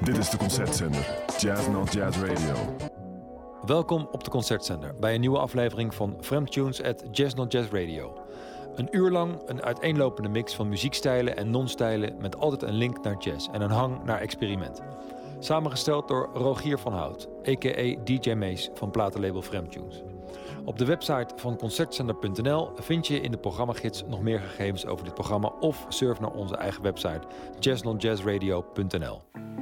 Dit is de Concertzender, Jazz Not Jazz Radio. Welkom op de Concertzender bij een nieuwe aflevering van Fremdtunes at Jazz Not Jazz Radio. Een uur lang een uiteenlopende mix van muziekstijlen en non-stijlen met altijd een link naar jazz en een hang naar experiment. Samengesteld door Rogier van Hout, a.k.a. DJ Mees van platenlabel Fremdtunes. Op de website van concertzender.nl vind je in de programmagids nog meer gegevens over dit programma of surf naar onze eigen website jazznotjazzradio.nl.